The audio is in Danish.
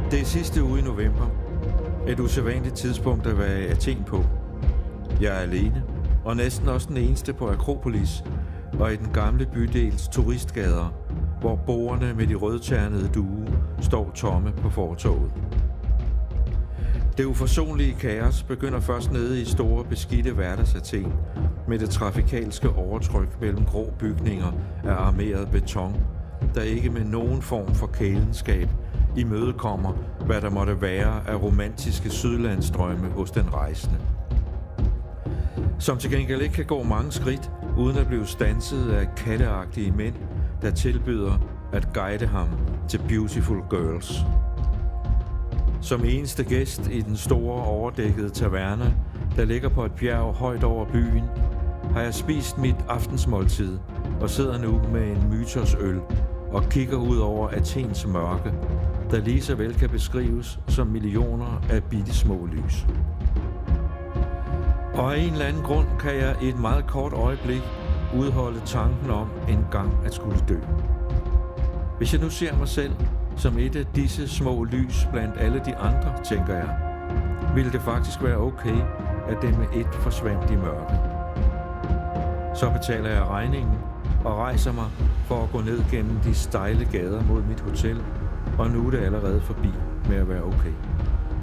Det er sidste uge i november. Et usædvanligt tidspunkt at være i Athen på. Jeg er alene, og næsten også den eneste på Akropolis og i den gamle bydels turistgader, hvor bordene med de rødternede duge står tomme på fortovet. Det uforsonlige kaos begynder først nede i store beskidte hverdags-Athen med det trafikalske overtryk mellem grå bygninger af armeret beton, der ikke med nogen form for kælenskab imødekommer, hvad der måtte være af romantiske sydlandsdrømme hos den rejsende. Som til gengæld ikke kan gå mange skridt, uden at blive standset af katteagtige mænd, der tilbyder at guide ham til beautiful girls. Som eneste gæst i den store overdækkede taverne, der ligger på et bjerg højt over byen, har jeg spist mit aftensmåltid og sidder nu med en mytosøl og kigger ud over Athens mørke, der lige så vel kan beskrives som millioner af bittesmå lys. Og af en eller anden grund kan jeg i et meget kort øjeblik udholde tanken om en gang at skulle dø. Hvis jeg nu ser mig selv som et af disse små lys blandt alle de andre, tænker jeg, ville det faktisk være okay, at det med et forsvandt i mørke. Så betaler jeg regningen og rejser mig for at gå ned gennem de stejle gader mod mit hotel, og nu er det allerede forbi med at være okay.